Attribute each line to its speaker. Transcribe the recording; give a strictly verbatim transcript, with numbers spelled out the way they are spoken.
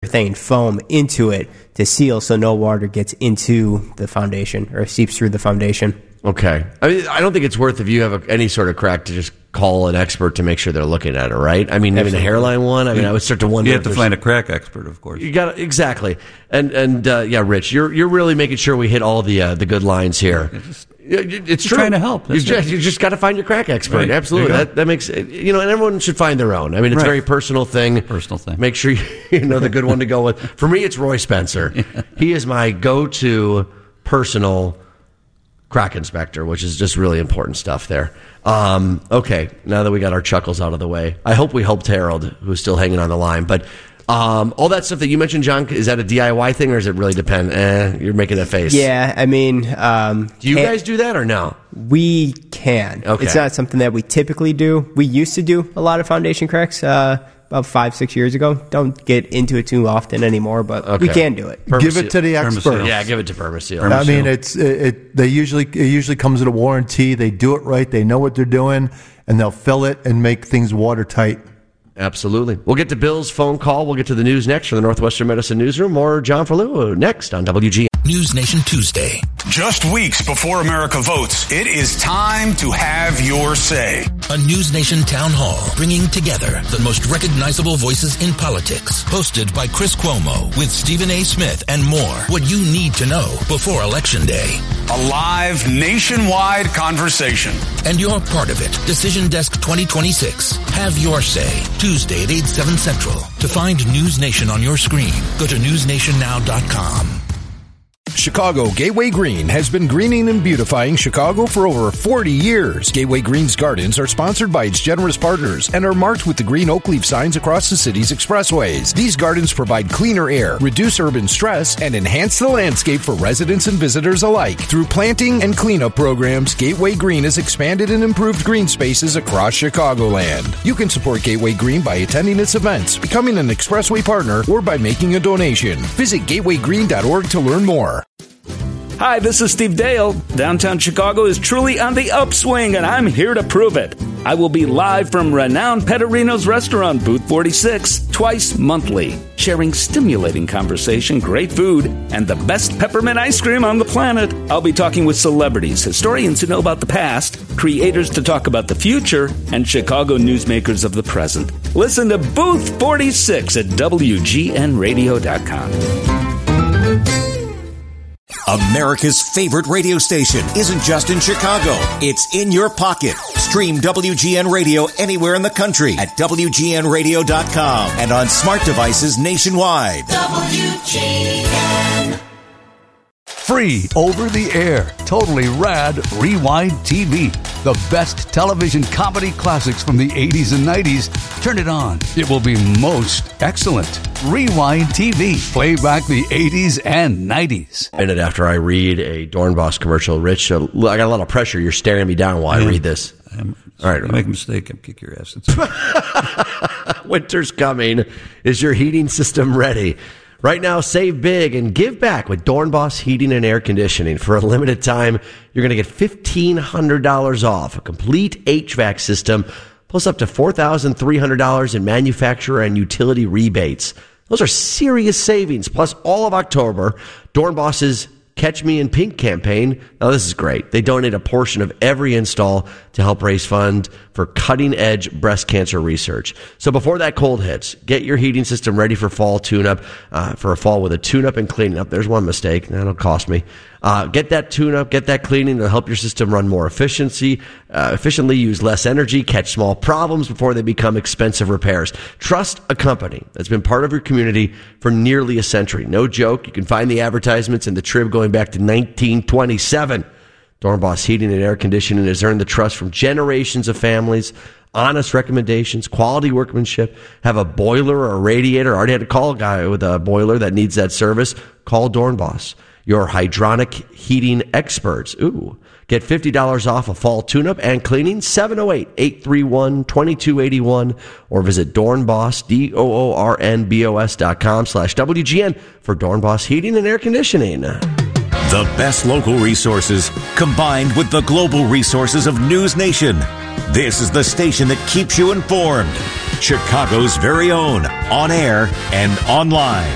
Speaker 1: urethane foam into it to seal so no water gets into the foundation or seeps through the foundation.
Speaker 2: Okay. I mean, I don't think it's worth, if you have a, any sort of crack, to just call an expert to make sure they're looking at it, right? I mean, maybe a hairline one. I mean, I would start to wonder.
Speaker 3: You have to find a crack expert, of course.
Speaker 2: You got exactly, and and uh, yeah, Rich, you're you're really making sure we hit all the uh, the good lines here.
Speaker 3: It's, just,
Speaker 2: it's true.
Speaker 3: Trying to help.
Speaker 2: You just, you just got to find your crack expert.
Speaker 3: Right.
Speaker 2: Absolutely, that that makes you know, and everyone should find their own. I mean, it's
Speaker 3: right.
Speaker 2: a very personal thing.
Speaker 3: Personal thing.
Speaker 2: Make sure you, you know the good one to go with. For me, it's Roy Spencer. Yeah. He is my go-to personal crack inspector, which is just really important stuff there. Um, okay, now that we got our chuckles out of the way, I hope we helped Harold, who's still hanging on the line. But um, all that stuff that you mentioned, John, is that a D I Y thing, or does it really depend? Eh, you're making that face.
Speaker 1: Yeah, I mean... Um,
Speaker 2: do you guys do that or no?
Speaker 1: We can.
Speaker 2: Okay.
Speaker 1: It's not something that we typically do. We used to do a lot of foundation cracks uh, about five, six years ago. Don't get into it too often anymore, but okay. we can do it.
Speaker 4: Permaseal. Give it to the expert.
Speaker 2: Yeah, give it to Permaseal.
Speaker 4: Permaseal. I mean, it's it, it. They usually it usually comes with a warranty. They do it right. They know what they're doing, and they'll fill it and make things watertight.
Speaker 2: Absolutely. We'll get to Bill's phone call. We'll get to the news next from the Northwestern Medicine Newsroom. More John Ferluo next on W G N.
Speaker 5: News Nation Tuesday.
Speaker 6: Just weeks before America votes, it is time to have your say.
Speaker 5: A News Nation town hall bringing together the most recognizable voices in politics. Hosted by Chris Cuomo with Stephen A. Smith and more. What you need to know before Election Day.
Speaker 6: A live nationwide conversation.
Speaker 5: And you're part of it. Decision Desk twenty twenty-six. Have your say. Tuesday at eight, seven Central. To find News Nation on your screen, go to news nation now dot com.
Speaker 7: Chicago Gateway Green has been greening and beautifying Chicago for over forty years. Gateway Green's gardens are sponsored by its generous partners and are marked with the green oak leaf signs across the city's expressways. These gardens provide cleaner air, reduce urban stress, and enhance the landscape for residents and visitors alike. Through planting and cleanup programs, Gateway Green has expanded and improved green spaces across Chicagoland. You can support Gateway Green by attending its events, becoming an expressway partner, or by making a donation. Visit gateway green dot org to learn more.
Speaker 8: Hi, this is Steve Dale. Downtown Chicago is truly on the upswing, and I'm here to prove it. I will be live from renowned Pettorino's restaurant, Booth forty-six, twice monthly, sharing stimulating conversation, great food, and the best peppermint ice cream on the planet. I'll be talking with celebrities, historians who know about the past, creators to talk about the future, and Chicago newsmakers of the present. Listen to Booth forty-six at W G N radio dot com.
Speaker 9: America's favorite radio station isn't just in Chicago. It's in your pocket. Stream W G N Radio anywhere in the country at W G N radio dot com and on smart devices nationwide.
Speaker 10: W G N.
Speaker 11: Free over the air, totally rad Rewind T V. The best television comedy classics from the eighties and nineties. Turn it on. It will be most excellent. Rewind T V. Play back the eighties and nineties.
Speaker 2: A minute after I read a Dornbos commercial, Rich, uh, I got a lot of pressure. You're staring me down while I, I read this.
Speaker 3: I'm,
Speaker 2: All right.
Speaker 3: You make a mistake, I'll kick your ass.
Speaker 2: Winter's coming. Is your heating system ready? Right now, save big and give back with Dornbos Heating and Air Conditioning. For a limited time, you're going to get fifteen hundred dollars off a complete H V A C system, plus up to four thousand three hundred dollars in manufacturer and utility rebates. Those are serious savings. Plus, all of October, Dornbos's Catch Me in Pink campaign. Now, this is great. They donate a portion of every install to help raise funds for cutting-edge breast cancer research. So before that cold hits, get your heating system ready for fall tune-up, uh, for a fall with a tune-up and cleaning up. There's one mistake. That'll cost me. Uh, get that tune-up, get that cleaning. It'll help your system run more efficiency, uh, efficiently, use less energy, catch small problems before they become expensive repairs. Trust a company that's been part of your community for nearly a century. No joke. You can find the advertisements in the Trib going back to nineteen twenty-seven. Dornbos Heating and Air Conditioning has earned the trust from generations of families. Honest recommendations, quality workmanship. Have a boiler or a radiator. Already had to call a guy with a boiler that needs that service. Call Dornbos, your hydronic heating experts. Ooh. Get fifty dollars off a fall tune-up and cleaning, seven oh eight, eight three one, two two eight one, or visit Dornbos, D O O R N B O S dot com slash W G N for Dornbos Heating and Air Conditioning.
Speaker 9: The best local resources combined with the global resources of News Nation. This is the station that keeps you informed. Chicago's very own, on air and online.